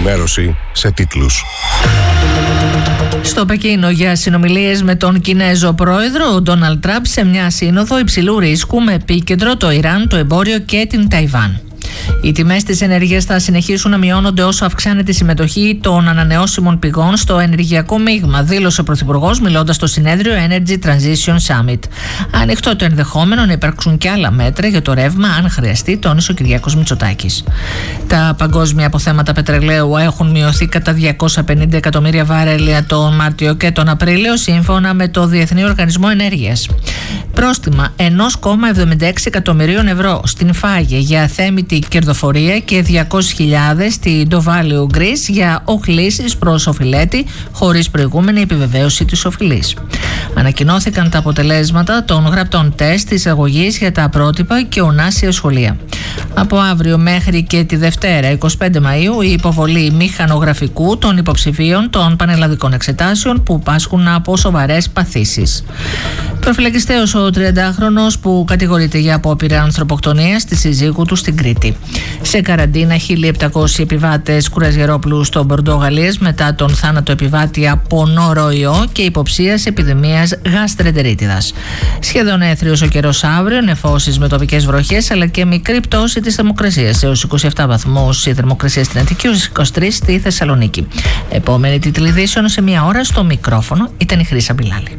ενημέρωση σε τίτλους. Στο Πεκίνο για συνομιλίες με τον Κινέζο πρόεδρο, ο Ντόναλντ Τραμπ σε μια σύνοδο υψηλού ρίσκου με επίκεντρο το Ιράν, το εμπόριο και την Ταϊβάν. Οι τιμές της ενέργειας θα συνεχίσουν να μειώνονται όσο αυξάνεται η συμμετοχή των ανανεώσιμων πηγών στο ενεργειακό μείγμα, δήλωσε ο Πρωθυπουργός μιλώντας στο συνέδριο Energy Transition Summit. Ανοιχτό το ενδεχόμενο να υπάρξουν και άλλα μέτρα για το ρεύμα, αν χρειαστεί, τόνισε ο Κυριάκος Μητσοτάκης. Τα παγκόσμια αποθέματα πετρελαίου έχουν μειωθεί κατά 250 εκατομμύρια βάρελια τον Μάρτιο και τον Απρίλιο, σύμφωνα με το Διεθνή Οργανισμό Ενέργειας. Πρόστιμα 1,76 εκατομμυρίων ευρώ στην Φάγε για αθέμητη κερδοφορία και 200.000 στην Do Value Greece για οχλήσεις προς οφειλέτη χωρίς προηγούμενη επιβεβαίωση της οφειλής. Ανακοινώθηκαν τα αποτελέσματα των γραπτών τεστ της αγωγής για τα πρότυπα και ονάσια σχολεία. Από αύριο μέχρι και τη Δευτέρα, 25 Μαΐου, η υποβολή μηχανογραφικού των υποψηφίων των πανελλαδικών εξετάσεων που πάσχουν από σοβαρές παθήσεις. Προφυλακιστέος ο 30χρονος που κατηγορείται για απόπειρα ανθρωποκτονίας στη σύζυγου του στην Κρήτη. Σε καραντίνα 1.700 επιβάτες κουραζιερόπλου στο Μπορντό Γαλλίας μετά τον θάνατο επιβάτη από νόροϊό και υποψίας επιδημίας γαστρεντερίτιδας. Σχεδόν έθριος ο καιρός αύριο, νεφώσεις με τοπικές βροχές αλλά και μικρή πτώση της θερμοκρασίας έως 27 βαθμούς η θερμοκρασία στην Αττική, έως 23 στη Θεσσαλονίκη. Επόμενη τίτλη ειδήσεων σε μία ώρα. Στο μικρόφωνο ήταν η Χρύσα Μπιλάλη.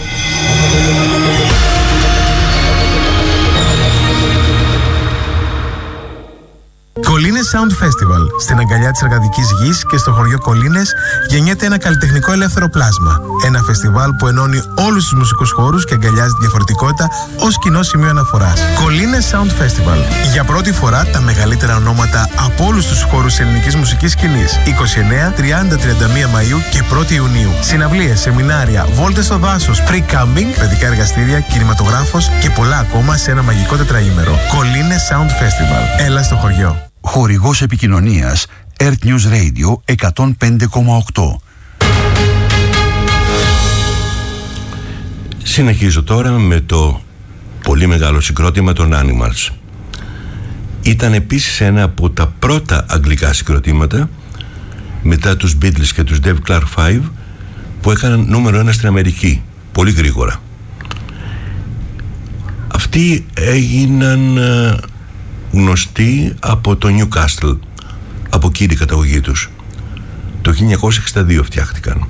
Κολλήνες Sound Festival. Στην αγκαλιά της εργατικής γης και στο χωριό Κολλήνες γεννιέται ένα καλλιτεχνικό ελεύθερο πλάσμα. Ένα φεστιβάλ που ενώνει όλους τους μουσικούς χώρους και αγκαλιάζει τη διαφορετικότητα ως κοινό σημείο αναφοράς. Κολλήνες Sound Festival. Για πρώτη φορά τα μεγαλύτερα ονόματα από όλους τους χώρους της ελληνικής μουσικής σκηνής. 29, 30, 31 Μαΐου και 1η Ιουνίου. Συναυλίες, σεμινάρια, βόλτες στο δάσος, free camping, παιδικά εργαστήρια, κινηματογράφος και πολλά ακόμα σε ένα μαγικό τετραήμερο. Κολλήνες Sound Festival. Έλα στο χωριό. Χορηγός επικοινωνίας Earth News Radio 105,8. Συνεχίζω τώρα με το πολύ μεγάλο συγκρότημα των Animals. Ήταν επίσης ένα από τα πρώτα αγγλικά συγκροτήματα μετά τους Beatles και τους Dave Clark 5 που έκαναν νούμερο 1 στην Αμερική πολύ γρήγορα. Αυτοί έγιναν γνωστοί από το Newcastle, από εκεί η καταγωγή τους. Το 1962 φτιάχτηκαν.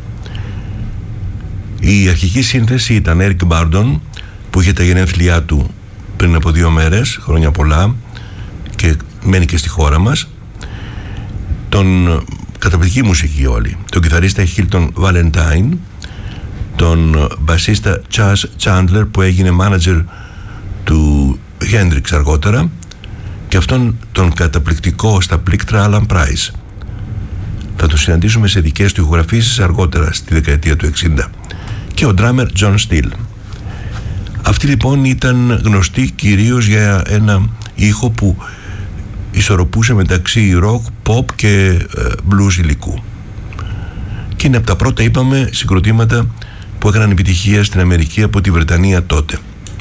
Η αρχική σύνθεση ήταν Eric Burdon, που είχε τα γενέθλιά του πριν από 2 μέρες, χρόνια πολλά, και μένει και στη χώρα μας. Τον καταπληκτική μουσική όλοι, τον κιθαρίστα Hilton Valentine, τον μπασίστα Chas Chandler που έγινε manager του Hendrix αργότερα, και αυτόν τον καταπληκτικό στα πλήκτρα Alan Price. Θα το συναντήσουμε σε δικές του ηχογραφήσεις αργότερα στη δεκαετία του 60. Και ο drummer John Steele. Αυτοί λοιπόν ήταν γνωστοί κυρίως για ένα ήχο που ισορροπούσε μεταξύ rock, pop και blues υλικού. Και είναι από τα πρώτα, είπαμε, συγκροτήματα που έκαναν επιτυχία στην Αμερική από τη Βρετανία τότε.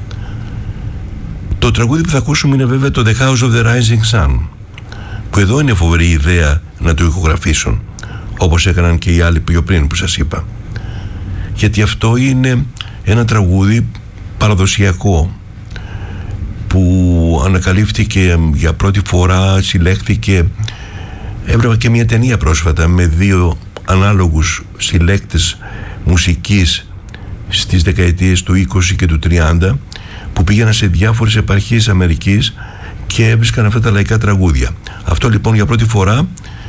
Το τραγούδι που θα ακούσουμε είναι βέβαια το The House of the Rising Sun, που εδώ είναι φοβερή ιδέα να το ηχογραφήσουν, όπως έκαναν και οι άλλοι πιο πριν που σας είπα. Γιατί αυτό είναι ένα τραγούδι παραδοσιακό που ανακαλύφθηκε για πρώτη φορά, συλλέχθηκε. Έβλεπα και μια ταινία πρόσφατα με 2 ανάλογους συλλέκτες μουσικής στις δεκαετίες του 20 και του 30 που πήγαιναν σε διάφορες επαρχίες Αμερικής και έβρισκαν αυτά τα λαϊκά τραγούδια. Αυτό λοιπόν για πρώτη φορά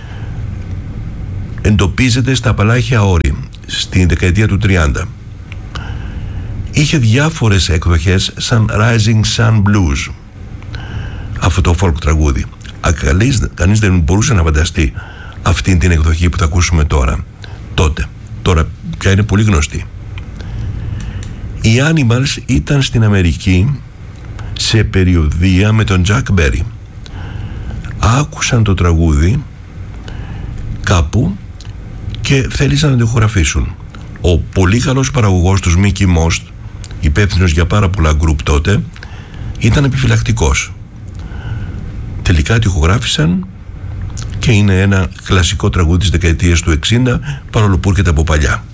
εντοπίζεται στα Απαλάχια Όρη στην δεκαετία του 30. Είχε διάφορες εκδοχές σαν Rising Sun Blues αυτό το folk τραγούδι. Κανείς δεν μπορούσε να φανταστεί αυτή την εκδοχή που θα ακούσουμε τώρα. Τώρα πια είναι πολύ γνωστή. Οι Animals ήταν στην Αμερική σε περιοδεία με τον Jack Berry. Άκουσαν το τραγούδι κάπου και θέλησαν να το ηχογραφήσουν. Ο πολύ καλός παραγωγός τους, Mickey Most, υπεύθυνος για πάρα πολλά γκρουπ τότε, ήταν επιφυλακτικός. Τελικά το ηχογράφησαν και είναι ένα κλασικό τραγούδι της δεκαετίας του 60, παρόλο που έρχεται από παλιά.